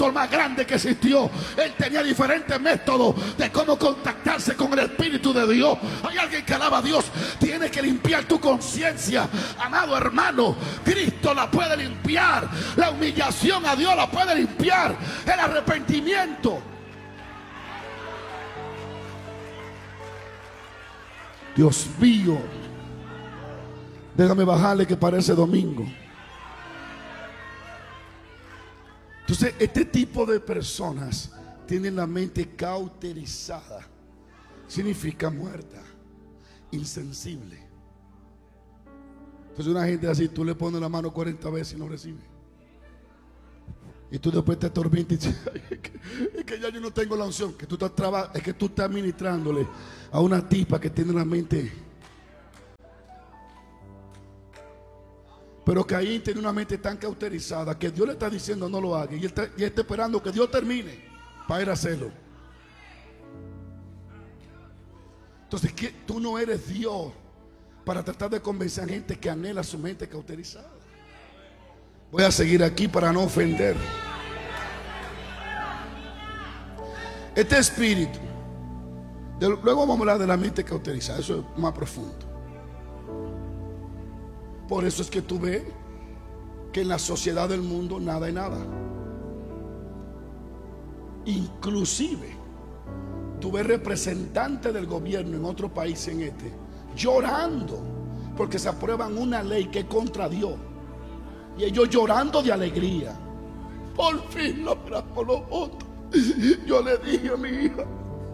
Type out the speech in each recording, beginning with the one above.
más grande que existió. Él tenía diferentes métodos de cómo contactarse con el Espíritu de Dios. Hay alguien que alaba a Dios. Tiene que limpiar tu conciencia, amado hermano. Cristo la puede limpiar. La humillación a Dios la puede limpiar. El arrepentimiento. Dios mío, déjame bajarle que parece domingo. Entonces, este tipo de personas tienen la mente cauterizada. Significa muerta, insensible. Entonces, una gente así, tú le pones la mano 40 veces y no recibe. Y tú después te atormentas y dices, es que ya yo no tengo la unción. Es que tú estás ministrándole a una tipa que tiene la mente. Pero Caín tiene una mente tan cauterizada que Dios le está diciendo no lo haga. Y él está esperando que Dios termine para ir a hacerlo. Entonces, tú no eres Dios para tratar de convencer a gente que anhela su mente cauterizada. Voy a seguir aquí para no ofender. Este espíritu, luego vamos a hablar de la mente cauterizada. Eso es más profundo. Por eso es que tú ves que en la sociedad del mundo nada es nada. Inclusive tú ves representantes del gobierno en otro país, en este, llorando porque se aprueban una ley que es contra Dios. Y ellos llorando de alegría. Por fin logramos los votos. Yo le dije a mi hija,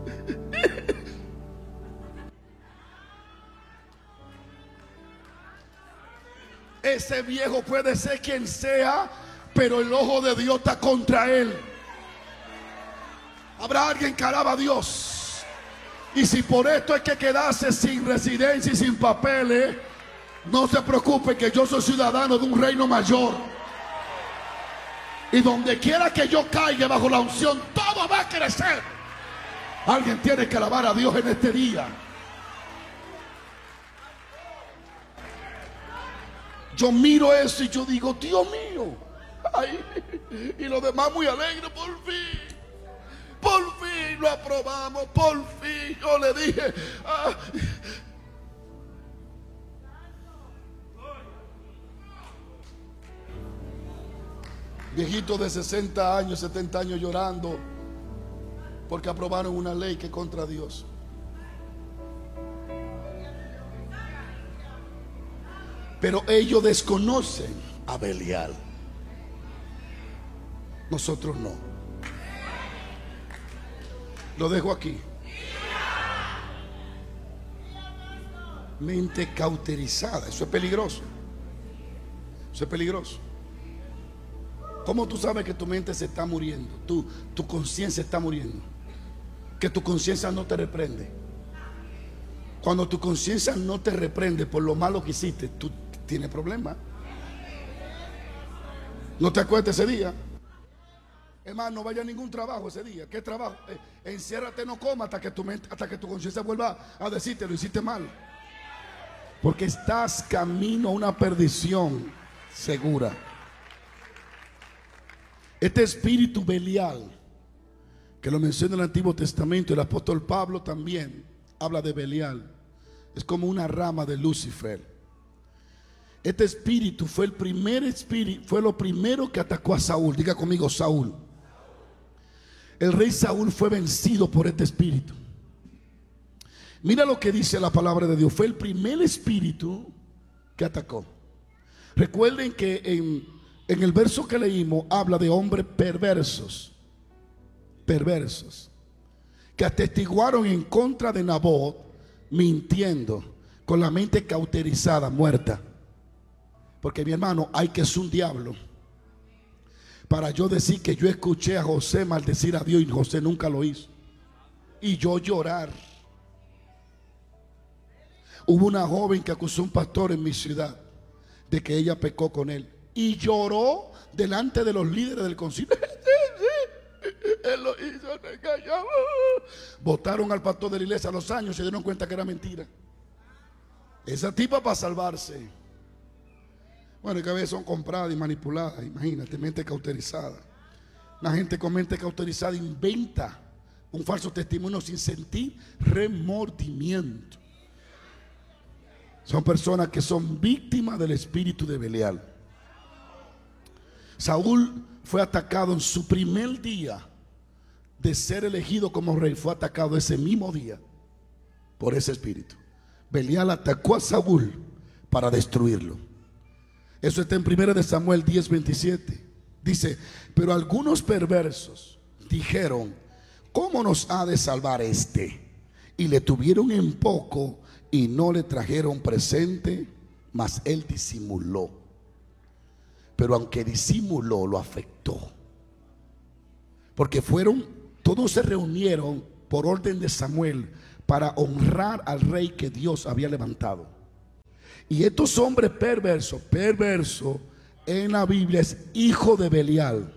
ese viejo puede ser quien sea, pero el ojo de Dios está contra él. Habrá alguien que alaba a Dios. Y si por esto hay que quedarse sin residencia y sin papeles, no se preocupe, que yo soy ciudadano de un reino mayor. Y donde quiera que yo caiga bajo la unción, todo va a crecer. Alguien tiene que alabar a Dios en este día. Yo miro eso y yo digo, Dios mío. Ay, y los demás muy alegres, por fin lo aprobamos, por fin. Yo le dije, viejitos de 60 años, 70 años llorando porque aprobaron una ley que es contra Dios. Pero ellos desconocen a Belial. Nosotros no. Lo dejo aquí. Mente cauterizada. Eso es peligroso. Eso es peligroso. ¿Cómo tú sabes que tu mente se está muriendo? Tu conciencia está muriendo. Que tu conciencia no te reprende. Cuando tu conciencia no te reprende por lo malo que hiciste, tú tienes problemas. ¿No te acuerdas ese día? Hermano, no vaya a ningún trabajo ese día. ¿Qué trabajo? Enciérrate, no coma hasta que tu conciencia vuelva a decirte lo hiciste mal. Porque estás camino a una perdición segura. Este espíritu Belial, que lo menciona en el Antiguo Testamento, el apóstol Pablo también habla de Belial. Es como una rama de Lucifer. Este espíritu fue el primer espíritu, fue lo primero que atacó a Saúl. Diga conmigo, Saúl. El rey Saúl fue vencido por este espíritu. Mira lo que dice la palabra de Dios. Fue el primer espíritu que atacó. Recuerden que en el verso que leímos habla de hombres perversos, que atestiguaron en contra de Nabot, mintiendo, con la mente cauterizada, muerta. Porque mi hermano, hay que ser un diablo para yo decir que yo escuché a José maldecir a Dios y José nunca lo hizo, y yo llorar. Hubo una joven que acusó a un pastor en mi ciudad de que ella pecó con él, y lloró delante de los líderes del concilio. Él lo hizo, me engañó. Votaron al pastor de la iglesia. A los años se dieron cuenta que era mentira. Esa tipa, para salvarse, bueno, que a veces son compradas y manipuladas. Imagínate, mente cauterizada. Una gente con mente cauterizada inventa un falso testimonio sin sentir remordimiento. Son personas que son víctimas del espíritu de Belial. Saúl fue atacado en su primer día de ser elegido como rey. Fue atacado ese mismo día por ese espíritu. Belial atacó a Saúl para destruirlo. Eso está en 1 Samuel 10:27. Dice: pero algunos perversos dijeron: ¿cómo nos ha de salvar este? Y le tuvieron en poco y no le trajeron presente, mas él disimuló. Pero aunque disimuló, lo afectó. Porque todos se reunieron por orden de Samuel para honrar al rey que Dios había levantado. Y estos hombres perversos, en la Biblia es hijo de Belial.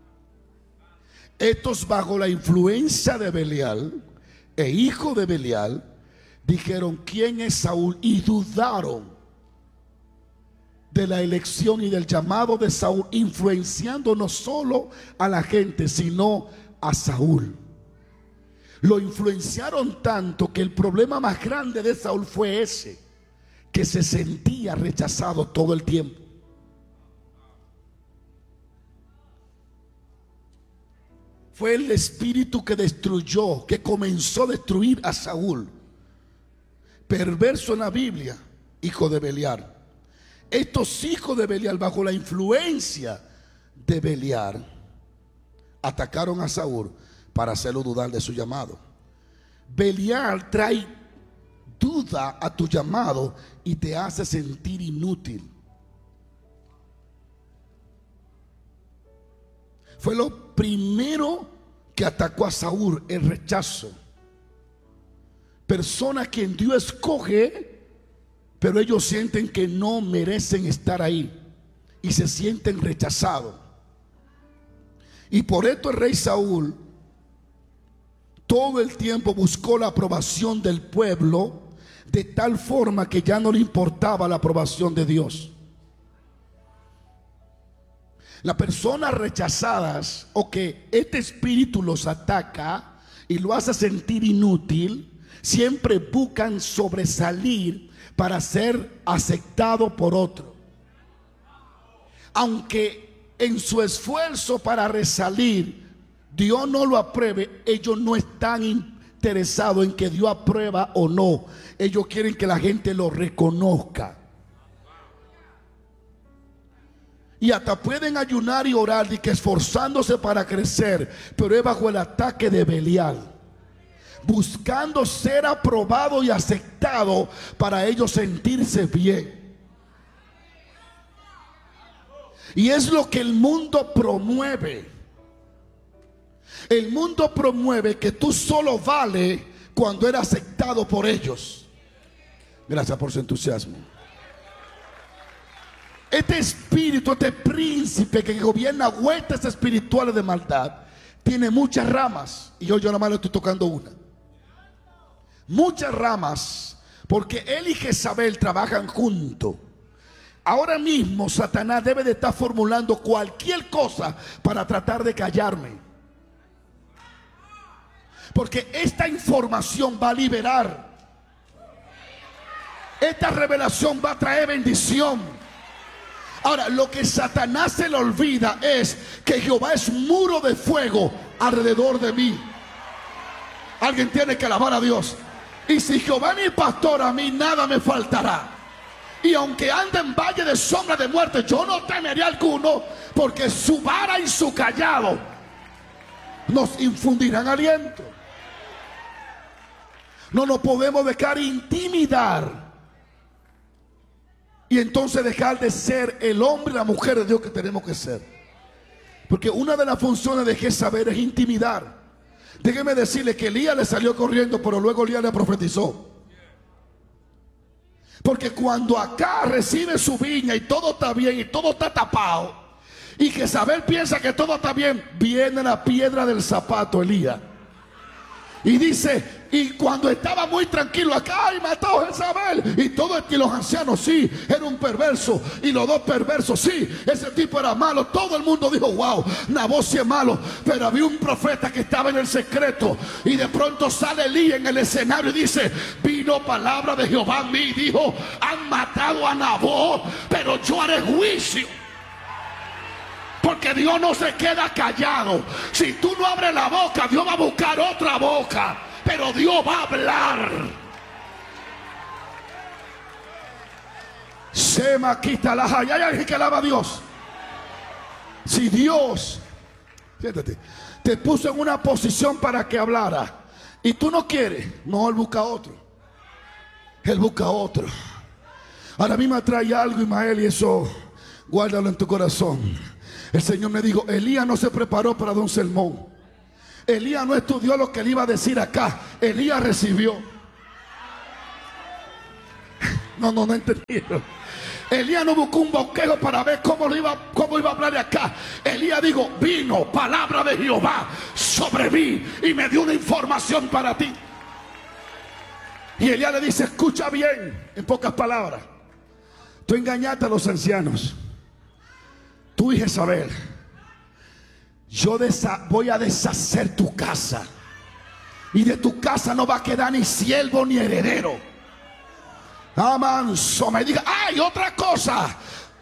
Estos, bajo la influencia de Belial e hijo de Belial, dijeron: ¿quién es Saúl? Y dudaron de la elección y del llamado de Saúl, influenciando no solo a la gente, sino a Saúl. Lo influenciaron tanto que el problema más grande de Saúl fue ese, que se sentía rechazado todo el tiempo. Fue el espíritu que destruyó, que comenzó a destruir a Saúl. Perverso en la Biblia, hijo de Belial. Estos hijos de Belial, bajo la influencia de Belial, atacaron a Saúl para hacerlo dudar de su llamado. Belial trae duda a tu llamado y te hace sentir inútil. Fue lo primero que atacó a Saúl, el rechazo. Persona quien Dios escoge, pero ellos sienten que no merecen estar ahí y se sienten rechazados. Y por esto el rey Saúl todo el tiempo buscó la aprobación del pueblo, de tal forma que ya no le importaba la aprobación de Dios. Las personas rechazadas, o que este espíritu los ataca y lo hace sentir inútil, siempre buscan sobresalir para ser aceptado por otro. Aunque en su esfuerzo para resalir Dios no lo apruebe, ellos no están interesados en que Dios aprueba o no. Ellos quieren que la gente lo reconozca. Y hasta pueden ayunar y orar y que esforzándose para crecer, pero es bajo el ataque de Belial, buscando ser aprobado y aceptado para ellos sentirse bien. Y es lo que el mundo promueve. El mundo promueve que tú solo vales cuando eres aceptado por ellos. Gracias por su entusiasmo. Este espíritu, este príncipe que gobierna huestes espirituales de maldad, tiene muchas ramas. Y yo nada más le estoy tocando una. Muchas ramas, porque él y Jezabel trabajan juntos. Ahora mismo Satanás debe de estar formulando cualquier cosa para tratar de callarme. Porque esta información va a liberar. Esta revelación va a traer bendición. Ahora, lo que Satanás se le olvida es que Jehová es muro de fuego alrededor de mí. Alguien tiene que alabar a Dios. Y si Jehová es mi pastor, a mí nada me faltará. Y aunque ande en valle de sombra de muerte, yo no temeré alguno, porque su vara y su callado nos infundirán aliento. No nos podemos dejar intimidar y entonces dejar de ser el hombre y la mujer de Dios que tenemos que ser. Porque una de las funciones de Jezabel es intimidar. Déjeme decirle que Elías le salió corriendo, pero luego Elías le profetizó. Porque cuando acá recibe su viña y todo está bien y todo está tapado, y Jezabel piensa que todo está bien, viene la piedra del zapato Elías y dice: Y cuando estaba muy tranquilo acá, ¡ay, mató a Jezabel! Y todos los ancianos, sí, era un perverso. Y los dos perversos, sí, ese tipo era malo. Todo el mundo dijo, wow, Nabot sí es malo. Pero había un profeta que estaba en el secreto. Y de pronto sale Elías en el escenario y dice, vino palabra de Jehová a mí y dijo, han matado a Nabot, pero yo haré juicio. Porque Dios no se queda callado. Si tú no abres la boca, Dios va a buscar otra boca. Pero Dios va a hablar. Sema quita la hay alguien que alaba a Dios. Si Dios, siéntate, te puso en una posición para que hablara y tú no quieres, no, Él busca otro. Él busca otro. Ahora a mí me trae algo, Ismael, y eso guárdalo en tu corazón. El Señor me dijo, Elías no se preparó para dar un sermón. Elías no estudió lo que le iba a decir acá. Elías recibió. No entendieron. Elías no buscó un bosquejo para ver cómo iba a hablar de acá. Elías dijo, vino palabra de Jehová sobre mí y me dio una información para ti. Y Elías le dice, escucha bien, en pocas palabras. Tú engañaste a los ancianos. Tú y Jezabel. Yo voy a deshacer tu casa. Y de tu casa no va a quedar ni siervo ni heredero. Amanso, me diga, hay otra cosa.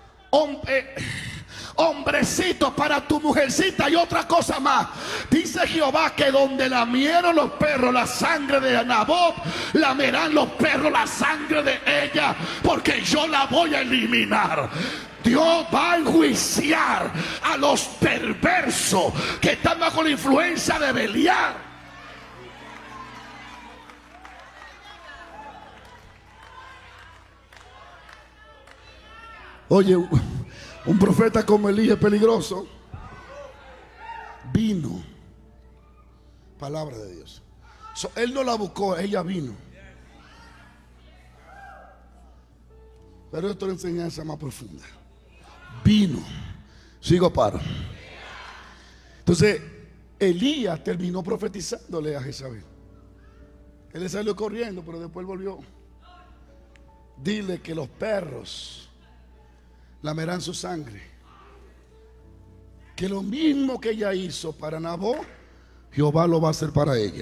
Hombrecito para tu mujercita y otra cosa más. Dice Jehová que donde lamieron los perros la sangre de Nabot, lamerán los perros la sangre de ella, porque yo la voy a eliminar. Dios va a enjuiciar a los perversos que están bajo la influencia de Belial. Oye, un profeta como Elías es peligroso. Vino. Palabra de Dios. Él no la buscó, ella vino. Pero esto es una enseñanza más profunda. Vino. Sigo paro. Entonces Elías terminó profetizándole a Jezabel. Él le salió corriendo, pero después volvió. Dile que los perros lamerán su sangre. Que lo mismo que ella hizo para Nabot, Jehová lo va a hacer para ella.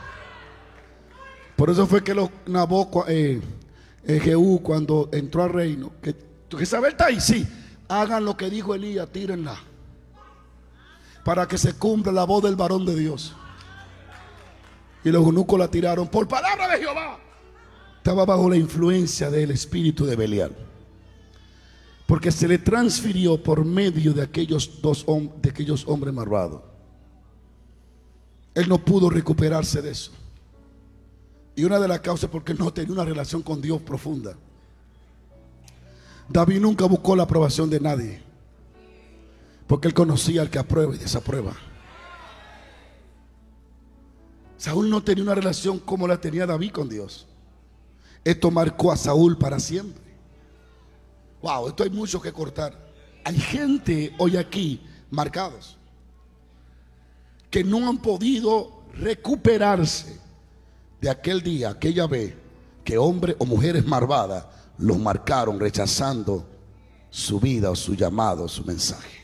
Por eso fue que Nabot, Jehú, cuando entró al reino, que Jezabel está ahí, sí. Hagan lo que dijo Elías, tírenla. Para que se cumpla la voz del varón de Dios. Y los eunucos la tiraron por palabra de Jehová. Estaba bajo la influencia del espíritu de Belial. Porque se le transfirió por medio de aquellos hombres malvados. Él no pudo recuperarse de eso. Y una de las causas es porque no tenía una relación con Dios profunda. David nunca buscó la aprobación de nadie, porque él conocía al que aprueba y desaprueba. Saúl no tenía una relación como la tenía David con Dios. Esto marcó a Saúl para siempre. Wow, esto hay mucho que cortar. Hay gente hoy aquí marcados que no han podido recuperarse de aquel día, aquella vez que hombres o mujeres malvadas los marcaron rechazando su vida o su llamado, su mensaje.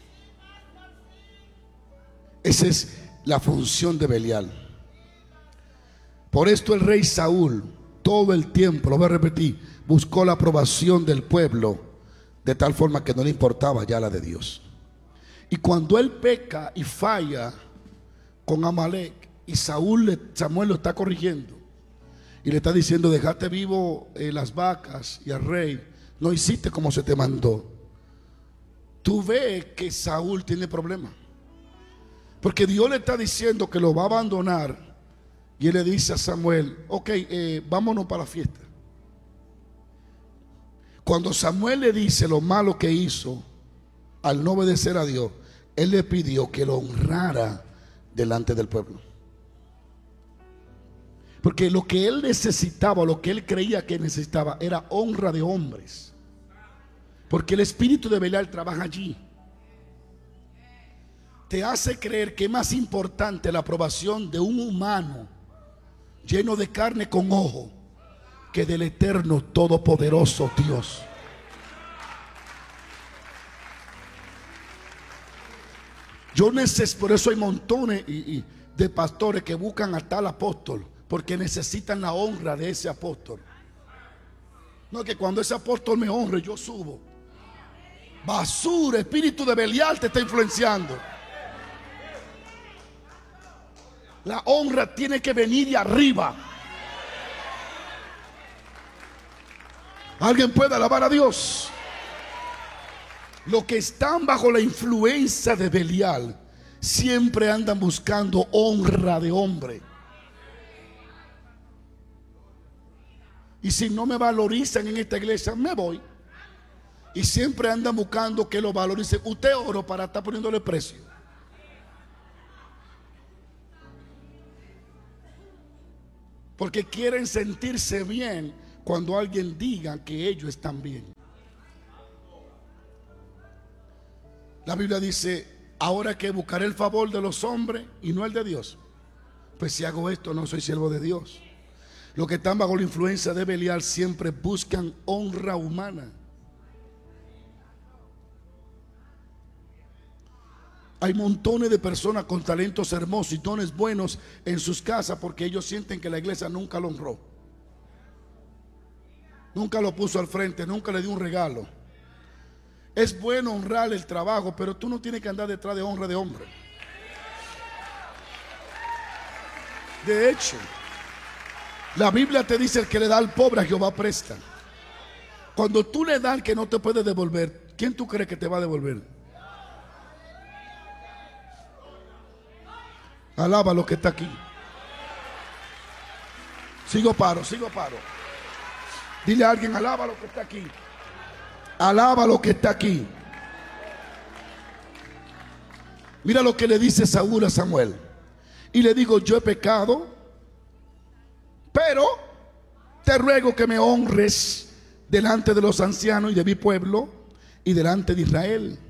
Esa es la función de Belial. Por esto el rey Saúl todo el tiempo, lo voy a repetir, buscó la aprobación del pueblo, de tal forma que no le importaba ya la de Dios. Y cuando él peca y falla con Amalek, y Samuel lo está corrigiendo y le está diciendo, dejaste vivo las vacas y al rey, no hiciste como se te mandó. Tú ves que Saúl tiene problemas, porque Dios le está diciendo que lo va a abandonar. Y él le dice a Samuel, ok, vámonos para la fiesta. Cuando Samuel le dice lo malo que hizo al no obedecer a Dios, él le pidió que lo honrara delante del pueblo. Porque lo que él necesitaba, lo que él creía que necesitaba, era honra de hombres. Porque el espíritu de Belial trabaja allí. Te hace creer que es más importante la aprobación de un humano, lleno de carne con ojo, que del eterno todopoderoso Dios. Por eso hay montones de pastores que buscan a tal apóstol, porque necesitan la honra de ese apóstol. No, que cuando ese apóstol me honre, yo subo. Basura, espíritu de Belial te está influenciando. La honra tiene que venir de arriba. ¿Alguien puede alabar a Dios? Los que están bajo la influencia de Belial siempre andan buscando honra de hombre. Y si no me valorizan en esta iglesia, me voy. Y siempre andan buscando que lo valoricen. Usted oro para estar poniéndole precio. Porque quieren sentirse bien cuando alguien diga que ellos están bien. La Biblia dice: ahora que buscaré el favor de los hombres y no el de Dios. Pues si hago esto, no soy siervo de Dios. Los que están bajo la influencia de Belial siempre buscan honra humana. Hay montones de personas con talentos hermosos y dones buenos en sus casas, porque ellos sienten que la iglesia nunca lo honró, nunca lo puso al frente, nunca le dio un regalo. Es bueno honrar el trabajo, pero tú no tienes que andar detrás de honra de hombre. De hecho, la Biblia te dice: el que le da al pobre, a Jehová presta. Cuando tú le das al que no te puede devolver, ¿quién tú crees que te va a devolver? Alaba lo que está aquí. Sigo paro. Dile a alguien: alaba lo que está aquí. Alaba lo que está aquí. Mira lo que le dice Saúl a Samuel. Y le digo: yo he pecado, pero te ruego que me honres delante de los ancianos y de mi pueblo y delante de Israel.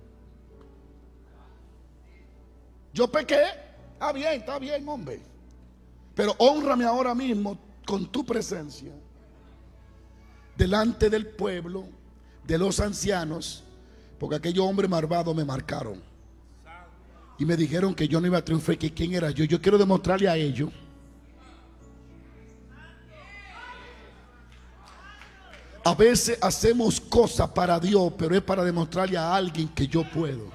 Yo pequé. Está bien, hombre. Pero hónrame ahora mismo con tu presencia delante del pueblo, de los ancianos, porque aquellos hombres malvados me marcaron y me dijeron que yo no iba a triunfar, que quién era yo. Yo quiero demostrarle a ellos a veces hacemos cosas para Dios, pero es para demostrarle a alguien que yo puedo.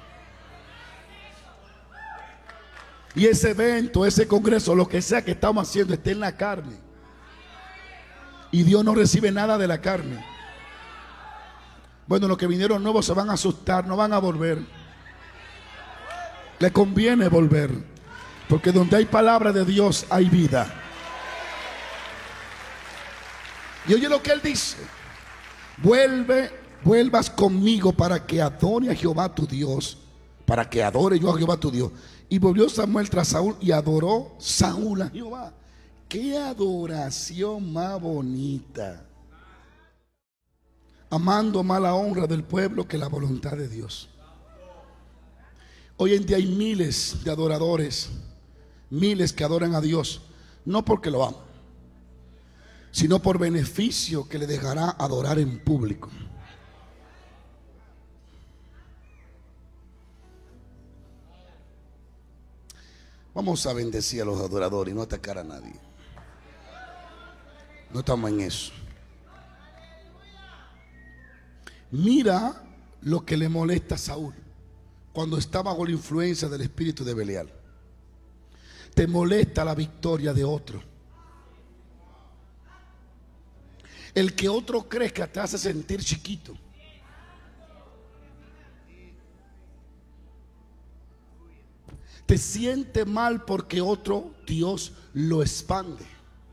Y ese evento, ese congreso, lo que sea que estamos haciendo, está en la carne. Y Dios no recibe nada de la carne. Bueno, los que vinieron nuevos se van a asustar, no van a volver. Le conviene volver, porque donde hay palabra de Dios hay vida. Y oye lo que él dice: vuelvas conmigo para que adore a Jehová tu Dios, para que adore yo a Jehová tu Dios. Y volvió Samuel tras Saúl y adoró Saúl a Jehová. ¡Qué adoración más bonita! Amando más la honra del pueblo que la voluntad de Dios. Hoy en día hay miles de adoradores, miles que adoran a Dios, no porque lo aman, sino por beneficio que le dejará adorar en público. Vamos a bendecir a los adoradores y no atacar a nadie. No estamos en eso. Mira lo que le molesta a Saúl cuando está bajo la influencia del espíritu de Belial. Te molesta la victoria de otro. El que otro crezca te hace sentir chiquito. Te siente mal porque otro Dios lo expande.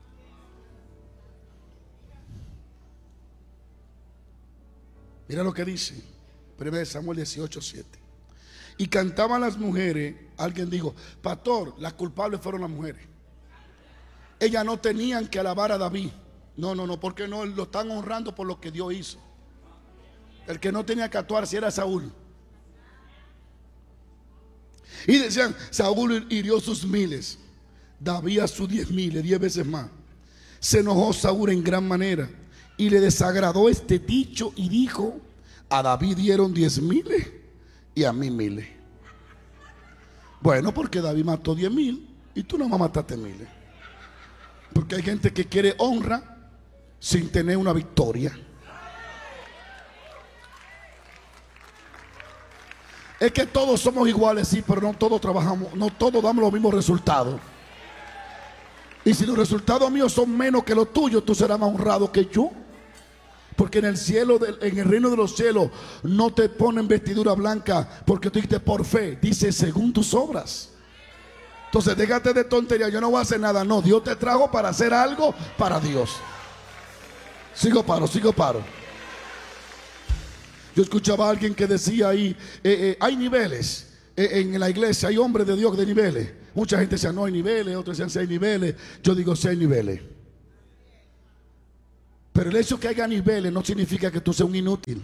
Mira lo que dice 1 Samuel 18:7. Y cantaban las mujeres. Alguien dijo: pastor, las culpables fueron las mujeres. Ellas no tenían que alabar a David. No, porque no lo están honrando por lo que Dios hizo. El que no tenía que actuar si era Saúl. Y decían: Saúl hirió sus miles, David a sus 10,000, 10 veces más. Se enojó Saúl en gran manera y le desagradó este dicho y dijo: a David dieron 10,000 y a mí 1,000. Bueno, porque David mató 10,000 y tú nomás mataste 1,000. Porque hay gente que quiere honra sin tener una victoria. Es que todos somos iguales, sí, pero no todos trabajamos, no todos damos los mismos resultados. Y si los resultados míos son menos que los tuyos, tú serás más honrado que yo. Porque en el cielo, en el reino de los cielos, no te ponen vestidura blanca porque tú dijiste por fe, dice según tus obras. Entonces déjate de tontería, yo no voy a hacer nada. No, Dios te trajo para hacer algo para Dios. Sigo paro. Yo escuchaba a alguien que decía ahí, hay niveles en la iglesia, hay hombres de Dios de niveles. Mucha gente decía no hay niveles, otros decían sí hay niveles. Yo digo sí hay niveles. Pero el hecho que haya niveles no significa que tú seas un inútil.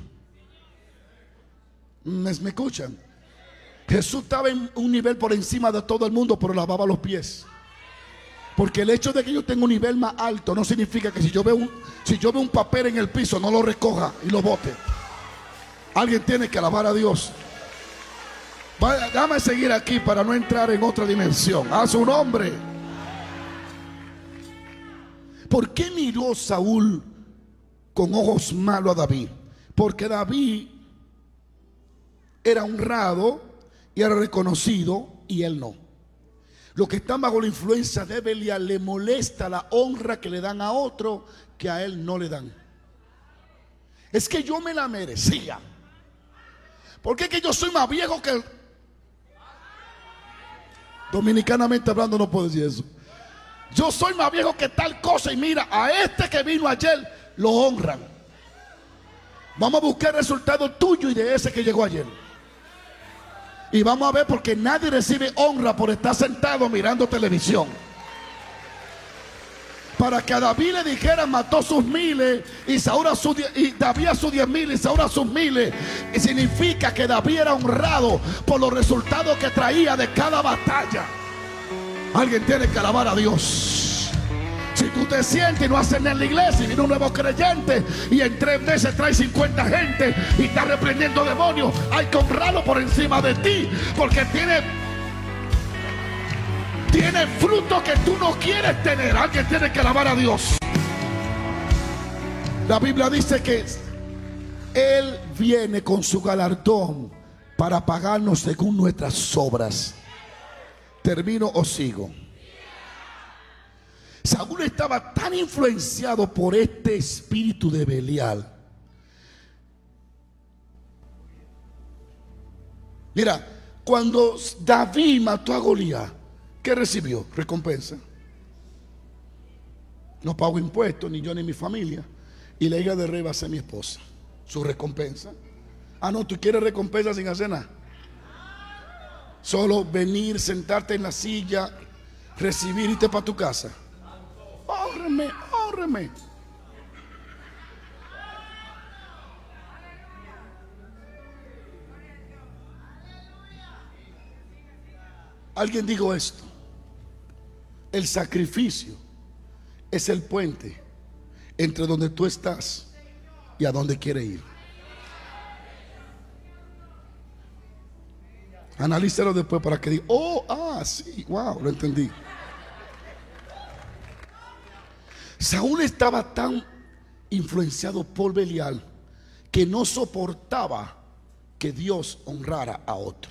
¿Me escuchan? Jesús estaba en un nivel por encima de todo el mundo, pero lavaba los pies. Porque el hecho de que yo tenga un nivel más alto no significa que si yo veo un papel en el piso, no lo recoja y lo bote. Alguien tiene que alabar a Dios. Déjame seguir aquí para no entrar en otra dimensión. A su nombre. ¿Por qué miró Saúl con ojos malos a David? Porque David era honrado y era reconocido y él no. Los que están bajo la influencia de Belial le molesta la honra que le dan a otro que a él no le dan. Es que yo me la merecía. Porque es que yo soy más viejo que él. Dominicanamente hablando no puedo decir eso. Yo soy más viejo que tal cosa y mira, a este que vino ayer lo honran. Vamos a buscar el resultado tuyo y de ese que llegó ayer. Y vamos a ver, porque nadie recibe honra por estar sentado mirando televisión. Para que a David le dijeran mató sus 1,000 y David a sus 10,000 y Saúl a sus 1,000, y significa que David era honrado por los resultados que traía de cada batalla. Alguien tiene que alabar a Dios. Si tú te sientes y no haces nada en la iglesia y viene un nuevo creyente y en 3 meses trae 50 gente y está reprendiendo demonios, hay que honrarlo por encima de ti, porque tiene fruto que tú no quieres tener. Alguien tiene que alabar a Dios. La Biblia dice que Él viene con su galardón para pagarnos según nuestras obras. ¿Termino o sigo? Saúl estaba tan influenciado por este espíritu de Belial. Mira, cuando David mató a Goliat, ¿qué recibió? Recompensa. No pago impuestos, ni yo ni mi familia. Y la hija de rey va a ser mi esposa. Su recompensa. Ah, no, tú quieres recompensa sin hacer nada. Solo venir, sentarte en la silla, recibir y irte para tu casa. Hónreme. Alguien dijo esto: el sacrificio es el puente entre donde tú estás y a donde quieres ir. Analízalo después para que diga: sí, wow, lo entendí. Saúl estaba tan influenciado por Belial que no soportaba que Dios honrara a otro.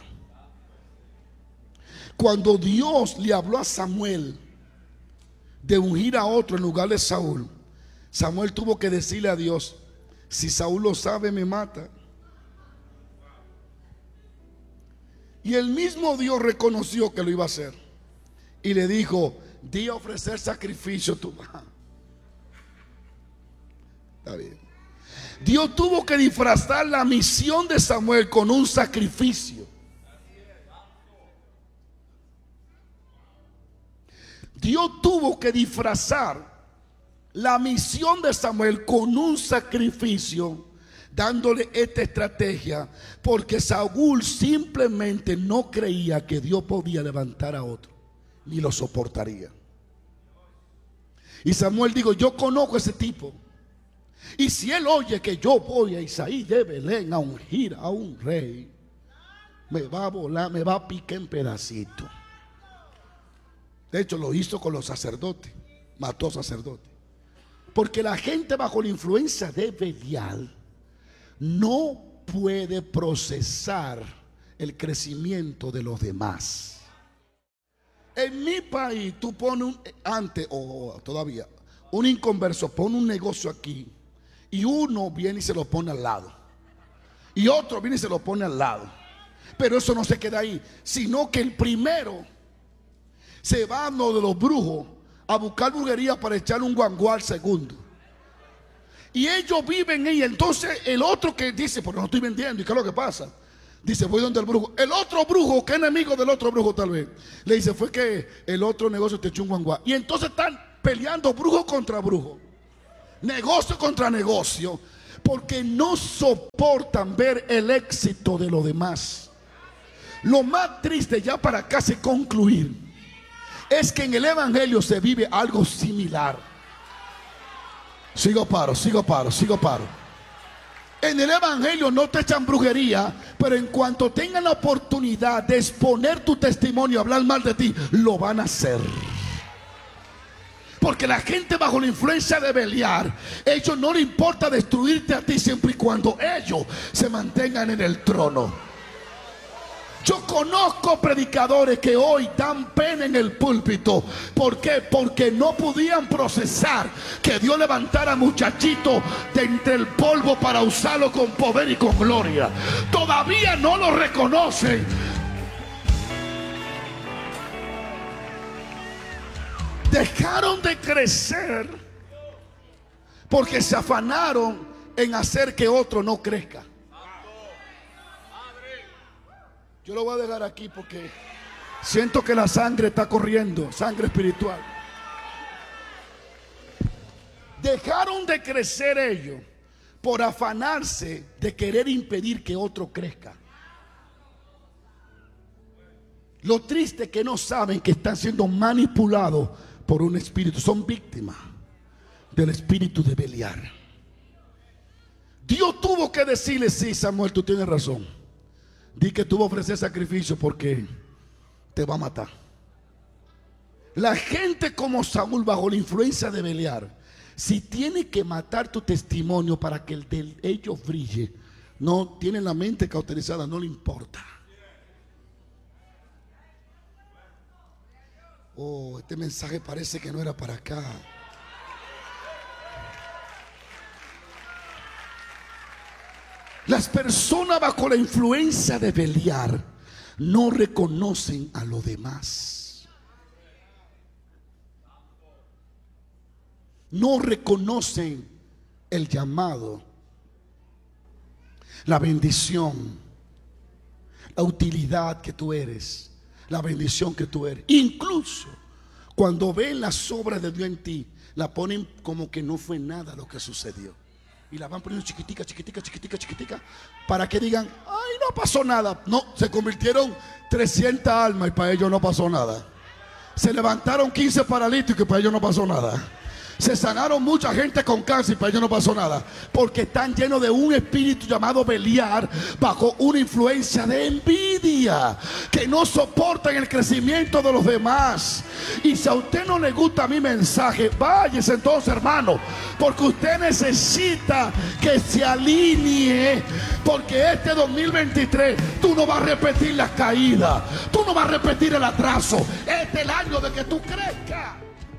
Cuando Dios le habló a Samuel de ungir a otro en lugar de Saúl, Samuel tuvo que decirle a Dios: si Saúl lo sabe, me mata. Y el mismo Dios reconoció que lo iba a hacer y le dijo: di a ofrecer sacrificio tú. Está bien. Dios tuvo que disfrazar la misión de Samuel con un sacrificio. Dios tuvo que disfrazar la misión de Samuel con un sacrificio, dándole esta estrategia, porque Saúl simplemente no creía que Dios podía levantar a otro. ni lo soportaría. Y Samuel dijo, yo conozco a ese tipo. Y si él oye que yo voy a Isaí de Belén a ungir a un rey, me va a volar, me va a picar en pedacitos. De hecho, lo hizo con los sacerdotes. Mató sacerdotes. Porque la gente bajo la influencia de Belial no puede procesar el crecimiento de los demás. En mi país, tú pones antes o todavía, un inconverso pone un negocio aquí y uno viene y se lo pone al lado. Y otro viene y se lo pone al lado. Pero eso no se queda ahí, sino que el primero se va a uno de los brujos a buscar brujería para echarle un guanguá al segundo. Y ellos viven ahí. Entonces el otro que dice, pero no estoy vendiendo, ¿y qué es lo que pasa? Dice, voy donde el brujo. El otro brujo, que es enemigo del otro brujo tal vez, le dice, fue que el otro negocio te echó un guanguá. Y entonces están peleando brujo contra brujo, negocio contra negocio, porque no soportan ver el éxito de los demás. Lo más triste, ya para casi concluir, es que en el evangelio se vive algo similar. Sigo paro. En el evangelio no te echan brujería, pero en cuanto tengan la oportunidad de exponer tu testimonio, hablar mal de ti, lo van a hacer. Porque la gente bajo la influencia de Belial, ellos no les importa destruirte a ti siempre y cuando ellos se mantengan en el trono. Yo conozco predicadores que hoy dan pena en el púlpito. ¿Por qué? Porque no podían procesar que Dios levantara a muchachitos de entre el polvo para usarlo con poder y con gloria. Todavía no lo reconocen. Dejaron de crecer porque se afanaron en hacer que otro no crezca. Yo lo voy a dejar aquí porque siento que la sangre está corriendo, sangre espiritual. Dejaron de crecer ellos por afanarse de querer impedir que otro crezca. Lo triste es que no saben que están siendo manipulados por un espíritu. Son víctimas del espíritu de Belial. Dios tuvo que decirle, sí, Samuel, tú tienes razón. Di que tú vas a ofrecer sacrificio porque te va a matar. La gente como Saúl bajo la influencia de Belial, si tiene que matar tu testimonio para que el de ellos brille, no tiene la mente cauterizada, no le importa. Oh, este mensaje parece que no era para acá. Las personas bajo la influencia de Belial no reconocen a los demás. No reconocen el llamado, la bendición, la utilidad que tú eres, la bendición que tú eres. Incluso cuando ven las obras de Dios en ti, la ponen como que no fue nada lo que sucedió. Y la van poniendo chiquitica, para que digan, ay, no pasó nada. No, se convirtieron 300 almas y para ellos no pasó nada. Se levantaron 15 paralíticos y para ellos no pasó nada. Se sanaron mucha gente con cáncer y para ellos no pasó nada. Porque están llenos de un espíritu llamado Belial, bajo una influencia de envidia, que no soportan el crecimiento de los demás. Y si a usted no le gusta mi mensaje, váyase entonces, hermano, porque usted necesita que se alinee. Porque este 2023 tú no vas a repetir las caídas, tú no vas a repetir el atraso. Este es el año de que tú crezcas.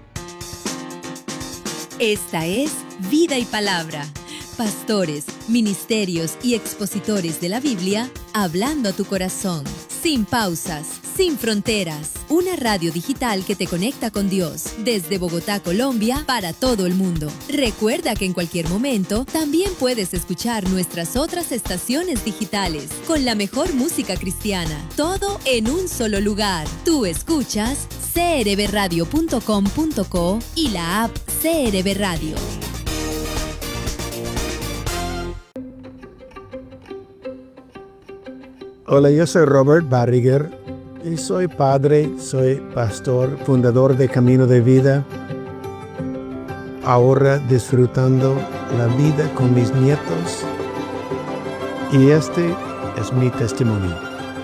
Esta es Vida y Palabra. Pastores, ministerios y expositores de la Biblia hablando a tu corazón. Sin pausas, sin fronteras. Una radio digital que te conecta con Dios. Desde Bogotá, Colombia, para todo el mundo. Recuerda que en cualquier momento también puedes escuchar nuestras otras estaciones digitales con la mejor música cristiana. Todo en un solo lugar. Tú escuchas crbradio.com.co y la app CRB Radio. Hola, yo soy Robert Barriger Y soy padre, soy pastor, fundador de Camino de Vida. Ahora disfrutando la vida con mis nietos. Y este es mi testimonio.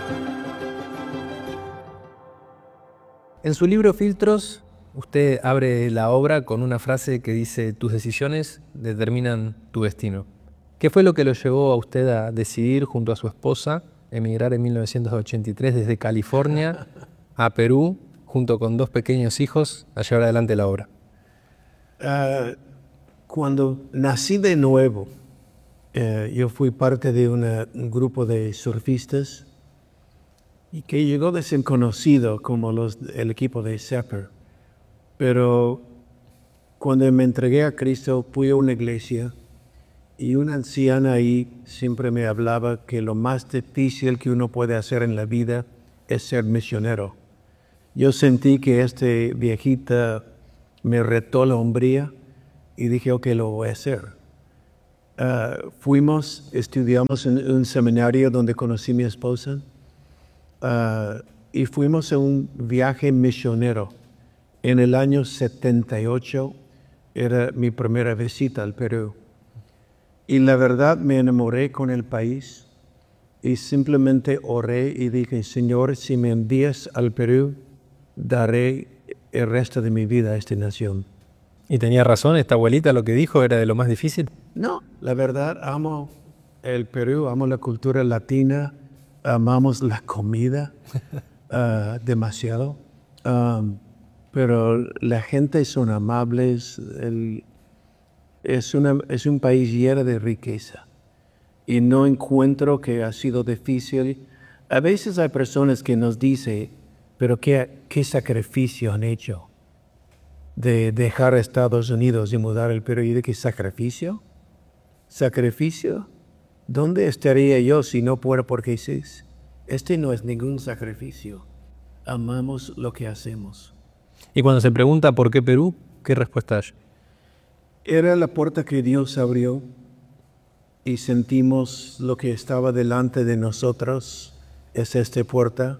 En su libro Filtros, usted abre la obra con una frase que dice: tus decisiones determinan tu destino. ¿Qué fue lo que lo llevó a usted a decidir, junto a su esposa, emigrar en 1983 desde California a Perú, junto con 2 pequeños hijos, a llevar adelante la obra? Cuando nací de nuevo, yo fui parte de un grupo de surfistas y que llegó de ser conocido como el equipo de Sapper. Pero cuando me entregué a Cristo, fui a una iglesia y una anciana ahí siempre me hablaba que lo más difícil que uno puede hacer en la vida es ser misionero. Yo sentí que esta viejita me retó la hombría y dije, ok, lo voy a hacer. Estudiamos en un seminario donde conocí a mi esposa y fuimos a un viaje misionero. En el año 78 era mi primera visita al Perú. Y la verdad me enamoré con el país y simplemente oré y dije, Señor, si me envías al Perú, daré el resto de mi vida a esta nación. ¿Y tenía razón esta abuelita? ¿Lo que dijo era de lo más difícil? No, la verdad, amo el Perú, amo la cultura latina, amamos la comida demasiado, pero la gente son amables, es un país lleno de riqueza y no encuentro que ha sido difícil. A veces hay personas que nos dicen, pero ¿qué sacrificio han hecho de dejar a Estados Unidos y mudar al Perú? ¿Y de qué sacrificio? ¿Sacrificio? ¿Dónde estaría yo si no fuera por Jesús? Este no es ningún sacrificio. Amamos lo que hacemos. Y cuando se pregunta por qué Perú, ¿qué respuesta hay? Era la puerta que Dios abrió y sentimos lo que estaba delante de nosotros. Es esta puerta.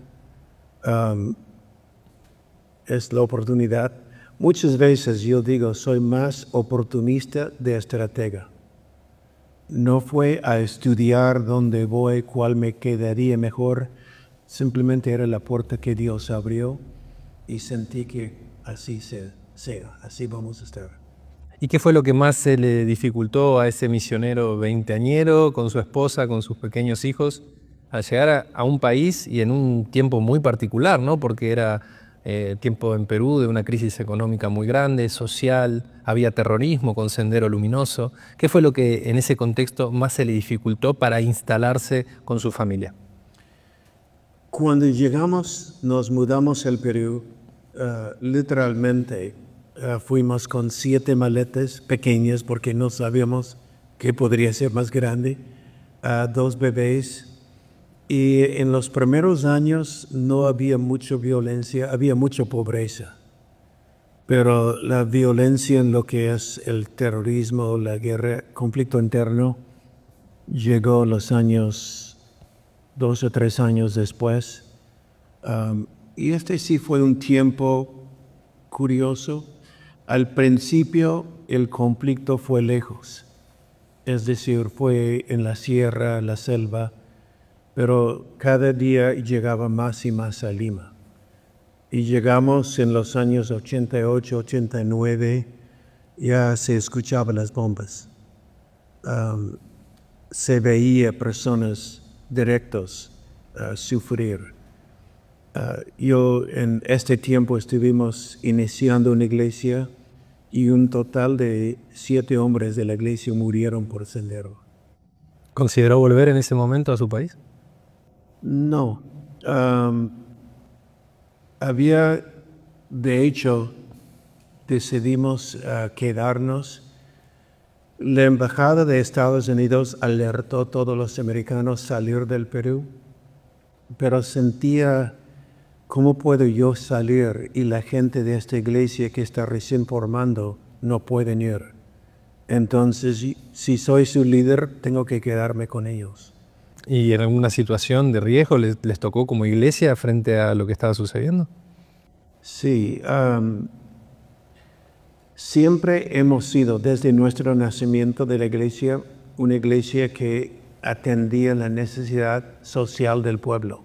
Es la oportunidad. Muchas veces yo digo, soy más oportunista de estratega. No fue a estudiar dónde voy, cuál me quedaría mejor. Simplemente era la puerta que Dios abrió y sentí que así sea, así vamos a estar. ¿Y qué fue lo que más se le dificultó a ese misionero veinteañero, con su esposa, con sus pequeños hijos, al llegar a un país y en un tiempo muy particular, ¿no? Porque era tiempo en Perú de una crisis económica muy grande, social, había terrorismo con Sendero Luminoso? ¿Qué fue lo que en ese contexto más se le dificultó para instalarse con su familia? Cuando llegamos, nos mudamos al Perú, literalmente fuimos con 7 maletas pequeñas porque no sabíamos qué podría ser más grande, 2 bebés. Y en los primeros años no había mucha violencia, había mucha pobreza. Pero la violencia en lo que es el terrorismo, la guerra, conflicto interno, llegó los años, 2 o 3 años después. Y este sí fue un tiempo curioso. Al principio el conflicto fue lejos, es decir, fue en la sierra, la selva, pero cada día llegaba más y más a Lima. Y llegamos en los años 88, 89, ya se escuchaban las bombas. Se veía personas directos sufrir. Yo en este tiempo estuvimos iniciando una iglesia y un total de 7 hombres de la iglesia murieron por Sendero. ¿Consideró volver en ese momento a su país? No. De hecho, decidimos quedarnos. La embajada de Estados Unidos alertó a todos los americanos a salir del Perú, pero sentía, ¿cómo puedo yo salir y la gente de esta iglesia que está recién formando no pueden ir? Entonces, si soy su líder, tengo que quedarme con ellos. ¿Y en alguna situación de riesgo les tocó como iglesia frente a lo que estaba sucediendo? Sí, siempre hemos sido, desde nuestro nacimiento de la iglesia, una iglesia que atendía la necesidad social del pueblo.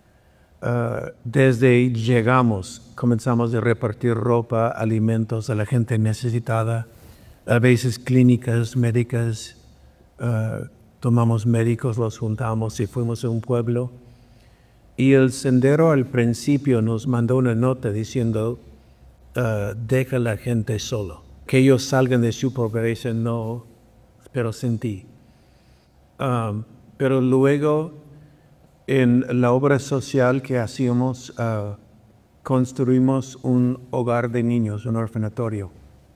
Desde llegamos, comenzamos a repartir ropa, alimentos a la gente necesitada, a veces clínicas médicas, tomamos médicos, los juntamos y fuimos a un pueblo. Y el sendero al principio nos mandó una nota diciendo, deja a la gente solo, que ellos salgan de su pobreza, no, pero sin ti. Pero luego, en la obra social que hacíamos, construimos un hogar de niños, un orfanatorio.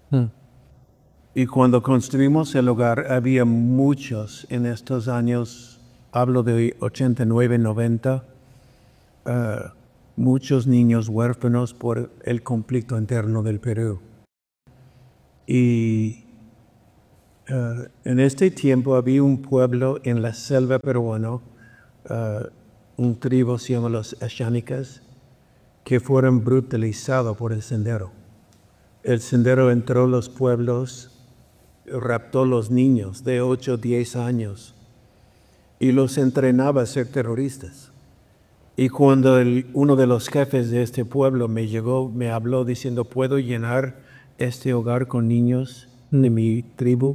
Y cuando construimos el hogar, había muchos en estos años, hablo de 89, 90, muchos niños huérfanos por el conflicto interno del Perú. Y en este tiempo había un pueblo en la selva peruana, un tribu se llama los Ashánicas, que fueron brutalizados por el sendero. El sendero entró a los pueblos, raptó los niños de 8 o 10 años y los entrenaba a ser terroristas. Y cuando uno de los jefes de este pueblo me habló diciendo, ¿puedo llenar este hogar con niños de mi tribu?